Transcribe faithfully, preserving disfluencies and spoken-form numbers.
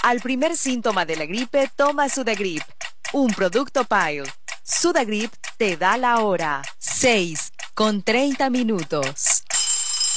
Al primer síntoma de la gripe, toma Sudagrip, un producto Pile. Sudagrip te da la hora. seis con treinta minutos.